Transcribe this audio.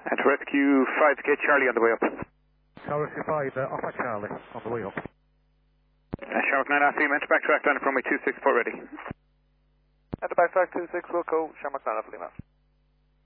And rescue 5 to get Charlie on the way up. Tower rescue 5, Alpha Charlie, on the way up. Shamrock 9 Alpha, meant back track down from runway 26, port ready. At the back track 26, we'll call Shamrock 9 Alpha Lima.